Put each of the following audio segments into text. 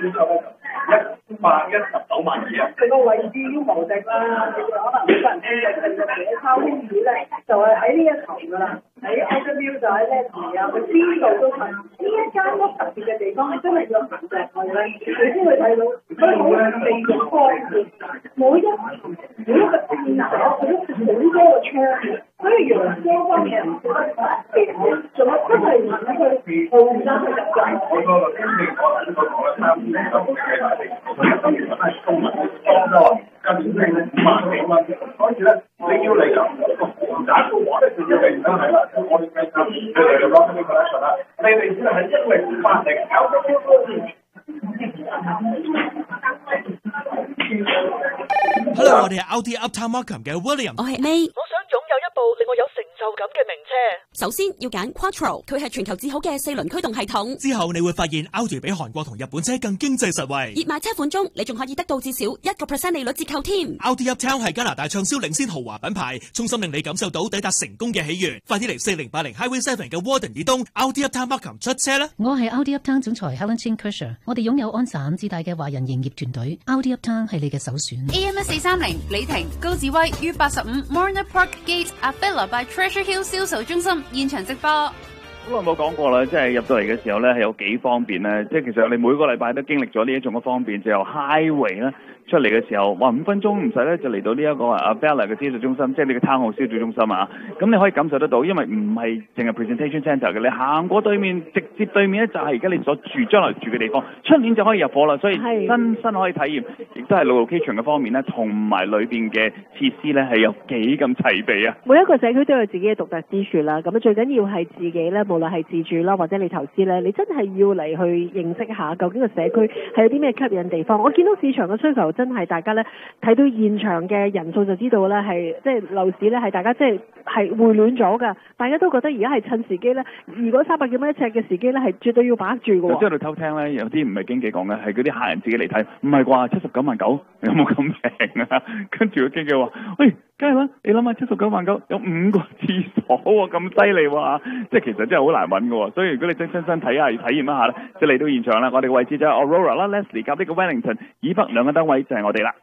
119萬二啊！佢個位置已經無敵啦，你可能好多人聽嘅近嘅寫抄空子咧，就係喺呢一頭㗎啦。喺 Overview 就喺 Leslie 啊，佢邊度都係呢一間屋特別嘅地方，你真係要行入去咧，你先會睇到佢好地形方面，每一個線口，佢都好多個窗。所以陽光方面唔覺得仲有真係唔去澳洲去入界。我個經理講呢個講得差唔多嘅，當然係動物多咗，近5萬幾蚊，所以咧你要嚟有個豪宅嘅話咧，就要嚟而家係啦，我哋嘅你哋就攞呢個嚟啦，你哋先係因為發力搞咗呢個。 Hello， 我哋係 Audi Uptown Markham 嘅 William， 我係 May。 我想擁有一部令我有成就感嘅名車。 首先要揀 Quattro， 佢係全球至好嘅4輪驅動系統。 之後你會發現 Audi 比韓國同日本車更經濟實惠。 熱賣車款中，你仲可以得到至少1% 利率折扣添。 Audi Uptown 係加拿大暢銷領先豪華品牌，衷心令你感受到抵達成功嘅喜悅。快啲嚟4080 Highway 7嘅 Warden 以東 Audi Uptown Markham 出車啦！ 我係 Audi Uptown 總裁 Helen Chin Kersher， 我哋擁有安省至大嘅華人營業團隊。Audi Uptown 係你嘅首選。 AMS 430李婷高志威於85 Morna Park Gate Avila by Treasure Hill 銷售中心現場直播。 好耐冇講過啦，即係入到嚟嘅時候咧，係有幾方便咧。即係其實你每個禮拜都經歷咗呢一種嘅方便，就由 Highway 咧出嚟嘅時候，哇5分鐘唔使咧就嚟到呢一個Avila 嘅銷售中心，即係你嘅攤號銷售中心啊。咁你可以感受得到，因為唔係淨係 Presentation Centre 嘅，你行過對面，直接對面咧就係而家你所將來住嘅地方，出年就可以入伙啦。所以新可以體驗，亦都係 location 嘅方面咧，同埋裏邊嘅設施咧係有幾咁齊備啊！ 每一個社區都有自己嘅獨特之處啦。咁最緊要係自己咧，無論係自住啦，或者你投資咧，你真係要嚟去認識下究竟個社區係有啲咩吸引地方。我見到市場嘅需求真係大家咧睇到現場嘅人數就知道咧係即係樓市咧係大家即係回暖咗㗎。大家都覺得而家係趁時機咧，如果300幾蚊一尺嘅時機咧係絕對要把握住㗎。 即係喺度偷聽咧，有啲唔係經紀講嘅，係嗰啲客人自己嚟睇，唔係啩？79萬9有冇咁平啊？跟住個經紀話：喂，梗係啦，你諗下79萬9有5個廁所喎，咁犀利喎！即係其實真係好難揾㗎喎。所以如果你真親身睇下、體驗一下咧，就嚟到現場啦。我哋嘅位置就係 Aurora 啦、Leslie 夾呢個 Wellington 以北兩個燈位就係我哋啦。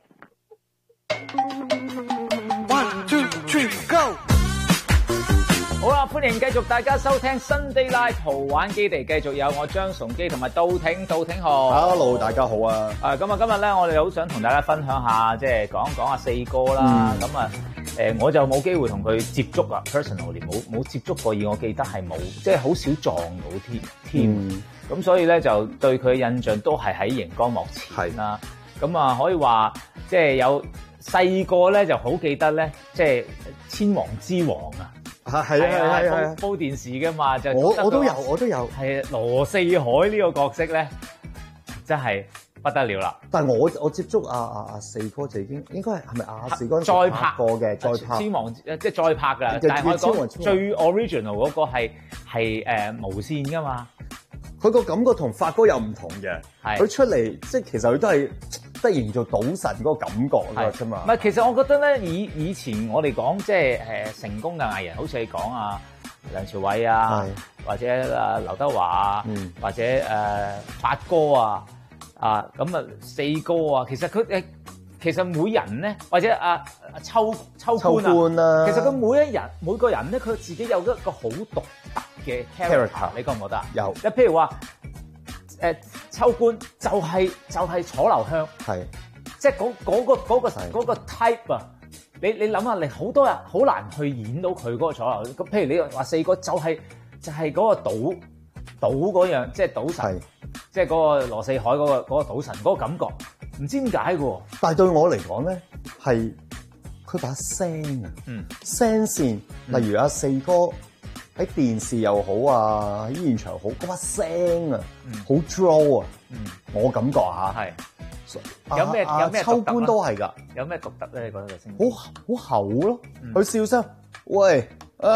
1 2 3 go！ 好啦，歡迎繼續大家收聽 Sunday Night 豪玩基地，繼續有我張崇基同埋杜挺浩。 Hello， 大家好啊！ 咁啊，今日咧我哋好想同大家分享下，即係講講阿四哥啦。咁啊，我就冇機會同佢接觸啊 ，personally 冇接觸過，而我記得係冇，即係好少撞到添。咁所以咧就對佢嘅印象都係喺熒光幕前啦。咁啊，可以話即係有細個咧就好記得咧，即係千王之王啊！係啊，煲電視㗎嘛，就我都有，係羅四海呢個角色咧，真係不得了啦！ 但係我接觸阿四哥就已經應該係咪阿四哥再拍過嘅，再拍千王即係再拍㗎，但係我講最 original 嗰個係無線㗎嘛。 佢個感覺同發哥又唔同嘅，佢出嚟即係其實佢都係得營造賭神嗰個感覺㗎啫嘛。 唔係，其實我覺得咧，以前我哋講即係成功嘅藝人，好似你講啊梁朝偉啊，或者劉德華啊，或者發哥啊，咁啊四哥啊，其實佢其實每人咧，或者秋官啊，其實佢每個人咧，佢自己有一個好獨特嘅 character， 你覺唔覺得啊？有，譬如話秋官就係楚留香，係即係嗰個 type 啊！你諗下，你好多人好難去演到佢嗰個楚留香。咁譬如你話四個就係嗰個賭嗰樣，即係賭神，即係嗰個羅四海嗰個賭神嗰個感覺。唔知點解嘅， 但係對我嚟講咧，係佢把聲啊，聲線，例如阿四哥喺電視又好啊，喺現場好，嗰把聲啊，好 draw 啊，我感覺嚇係。 有咩秋官都係㗎， 有咩獨特咧？你覺得個聲？ 好厚咯，佢笑聲，喂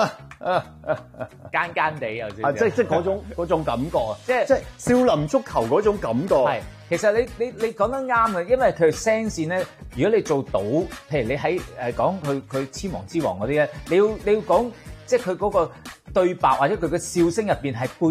奸奸地有少少， 即係嗰種感覺啊，即係少林足球嗰種感覺。 係，其實你講得啱嘅，因為佢聲線咧，如果你做賭，譬如你喺講佢千王之王嗰啲咧，你要講即係佢嗰個對白或者佢嘅笑聲入邊係背